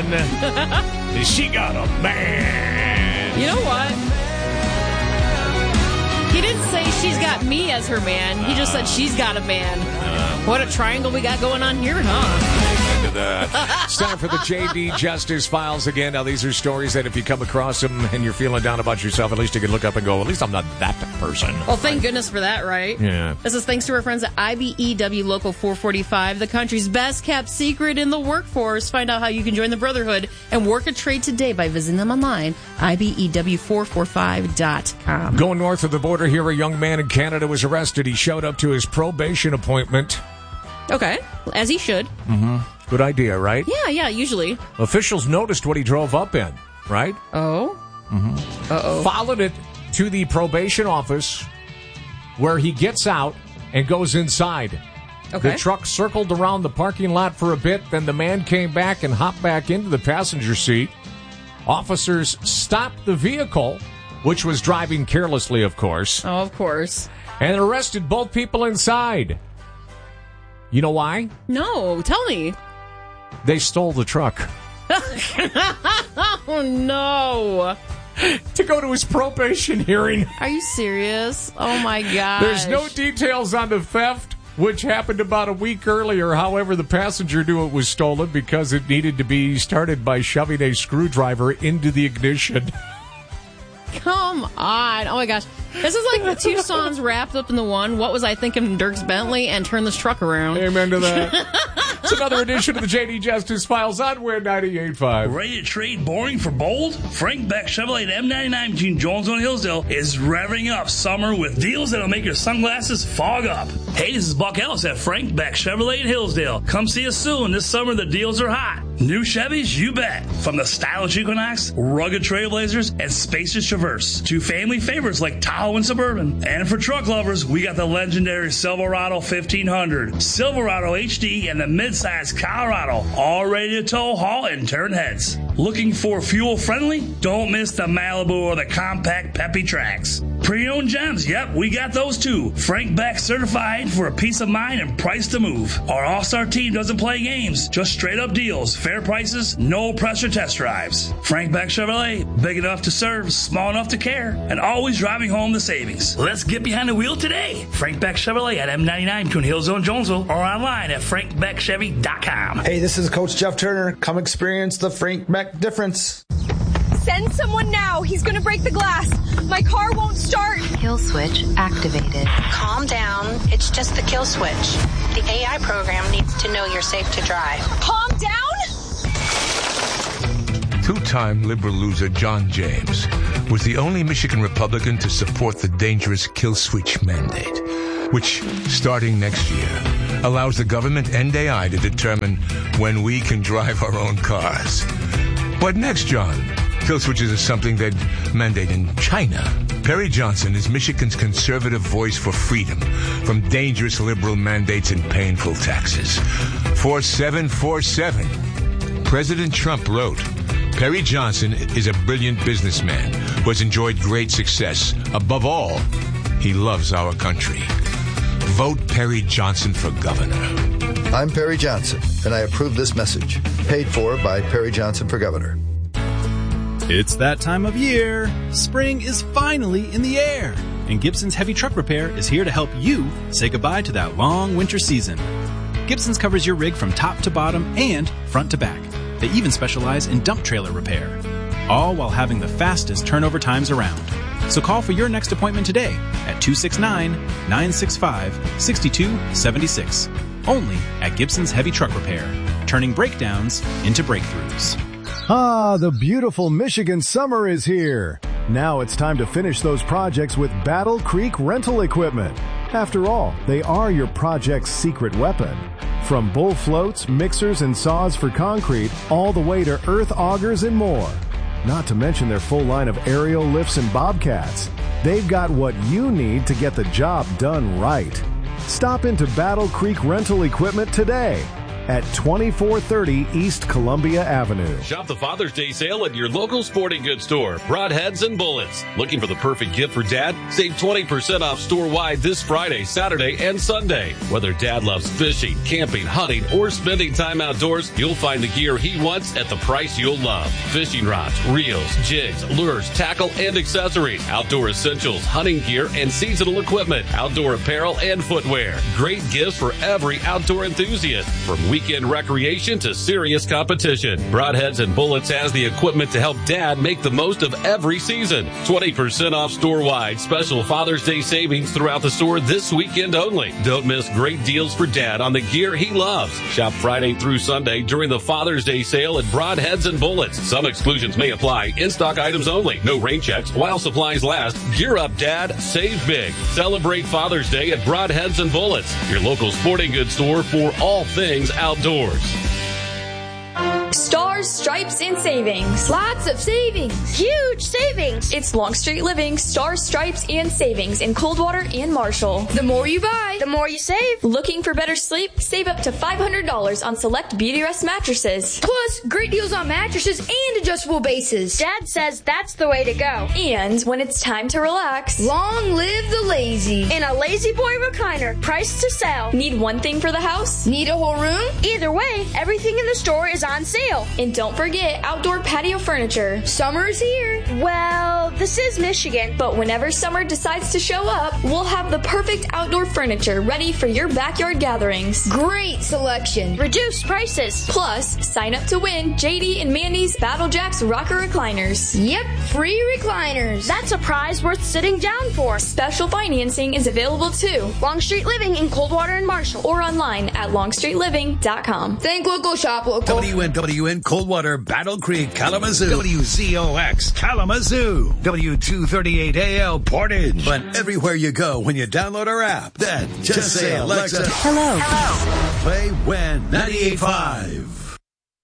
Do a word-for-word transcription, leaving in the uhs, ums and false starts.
man. She got a man. You know what? He didn't say she's got me as her man. He just said she's got a man. What a triangle we got going on here, huh? Into that. It's time for the J D Justice Files again. Now, these are stories that if you come across them and you're feeling down about yourself, at least you can look up and go, at least I'm not that person. Well, thank goodness for that, right? Yeah. This is thanks to our friends at I B E W Local four forty-five, the country's best-kept secret in the workforce. Find out how you can join the Brotherhood and work a trade today by visiting them online, I B E W four forty-five dot com. Going north of the border here, a young man in Canada was arrested. He showed up to his probation appointment. Okay, as he should. Mm-hmm. Good idea, right? Yeah, yeah, usually. Officials noticed what he drove up in, right? Oh? Mm-hmm. Uh-oh. Followed it to the probation office, where he gets out and goes inside. Okay. The truck circled around the parking lot for a bit, then the man came back and hopped back into the passenger seat. Officers stopped the vehicle, which was driving carelessly, of course. Oh, of course. And arrested both people inside. You know why? No, tell me. They stole the truck. Oh, no. To go to his probation hearing. Are you serious? Oh, my gosh. There's no details on the theft, which happened about a week earlier. However, the passenger knew it was stolen because it needed to be started by shoving a screwdriver into the ignition. Come on. Oh, my gosh. This is like the two songs wrapped up in the one. What was I thinking, Dirks Bentley, and Turn This Truck Around. Amen to that. It's another edition of the J D Justice Files on W I N ninety-eight point five. Ready to trade boring for bold? Frank Beck Chevrolet at M ninety-nine between Jonesville and Hillsdale is revving up summer with deals that'll make your sunglasses fog up. Hey, this is Buck Ellis at Frank Beck Chevrolet in Hillsdale. Come see us soon. This summer the deals are hot. New Chevys, you bet. From the stylish Equinox, rugged Trailblazers, and spacious Traverse to family favorites like Tahoe and Suburban. And for truck lovers, we got the legendary Silverado fifteen hundred, Silverado H D, and the midsize Colorado, all ready to tow, haul, and turn heads. Looking for fuel friendly? Don't miss the Malibu or the compact Peppy Trax. Pre-owned gems, yep, we got those too. Frank Beck certified for a peace of mind and price to move. Our all-star team doesn't play games, just straight up deals, fair prices, no pressure test drives. Frank Beck Chevrolet, big enough to serve, small enough to care, and always driving home the savings. Let's get behind the wheel today. Frank Beck Chevrolet at M ninety-nine between Hillsdale and Jonesville, or online at frank beck chevy dot com. Hey, this is Coach Jeff Turner. Come experience the Frank Beck difference. Send someone now. He's going to break the glass. My car won't start. Kill switch activated. Calm down. It's just the kill switch. The A I program needs to know you're safe to drive. Calm down? Two-time liberal loser John James was the only Michigan Republican to support the dangerous kill switch mandate, which, starting next year, allows the government and A I to determine when we can drive our own cars. What next, John? Kill switches is something they'd mandate in China. Perry Johnson is Michigan's conservative voice for freedom from dangerous liberal mandates and painful taxes. four seven four seven. President Trump wrote, Perry Johnson is a brilliant businessman who has enjoyed great success. Above all, he loves our country. Vote Perry Johnson for governor. I'm Perry Johnson, and I approve this message. Paid for by Perry Johnson for governor. It's that time of year. Spring is finally in the air, and Gibson's Heavy Truck Repair is here to help you say goodbye to that long winter season. Gibson's covers your rig from top to bottom and front to back. They even specialize in dump trailer repair, all while having the fastest turnover times around. So call for your next appointment today at two six nine, nine six five, six two seven six. Only at Gibson's Heavy Truck Repair, turning breakdowns into breakthroughs. Ah, the beautiful Michigan summer is here. Now it's time to finish those projects with Battle Creek Rental Equipment. After all, they are your project's secret weapon. From bull floats, mixers, and saws for concrete, all the way to earth augers and more. Not to mention their full line of aerial lifts and bobcats. They've got what you need to get the job done right. Stop into Battle Creek Rental Equipment today. at twenty-four thirty East Columbia Avenue. Shop the Father's Day sale at your local sporting goods store, Broadheads and Bullets. Looking for the perfect gift for Dad? Save twenty percent off store-wide this Friday, Saturday, and Sunday. Whether Dad loves fishing, camping, hunting, or spending time outdoors, you'll find the gear he wants at the price you'll love. Fishing rods, reels, jigs, lures, tackle, and accessories. Outdoor essentials, hunting gear, and seasonal equipment. Outdoor apparel and footwear. Great gifts for every outdoor enthusiast. From weekend recreation to serious competition. Broadheads and Bullets has the equipment to help Dad make the most of every season. twenty percent off store-wide. Special Father's Day savings throughout the store this weekend only. Don't miss great deals for Dad on the gear he loves. Shop Friday through Sunday during the Father's Day sale at Broadheads and Bullets. Some exclusions may apply. In-stock items only. No rain checks while supplies last. Gear up, Dad. Save big. Celebrate Father's Day at Broadheads and Bullets, your local sporting goods store for all things outdoors. Stars, stripes, and savings. Lots of savings. Huge savings. It's Longstreet Living, Stars, Stripes, and Savings in Coldwater and Marshall. The more you buy, the more you save. Looking for better sleep? Save up to five hundred dollars on select Beautyrest mattresses. Plus, great deals on mattresses and adjustable bases. Dad says that's the way to go. And when it's time to relax, long live the lazy. In a Lazy Boy recliner, priced to sell. Need one thing for the house? Need a whole room? Either way, everything in the store is on sale. And don't forget outdoor patio furniture. Summer is here. Well, this is Michigan, but whenever summer decides to show up, we'll have the perfect outdoor furniture ready for your backyard gatherings. Great selection. Reduced prices. Plus, sign up to win J D and Mandy's Battle Jacks Rocker Recliners. Yep, free recliners. That's a prize worth sitting down for. Special financing is available too. Longstreet Living in Coldwater and Marshall, or online at longstreet living dot com. Think local, shop local. W N W in Coldwater, Battle Creek, Kalamazoo. W Z O X, Kalamazoo. W two thirty-eight A L, Portage. But everywhere you go when you download our app, then just, just say, Alexa, hello. Hello. Play When ninety-eight point five.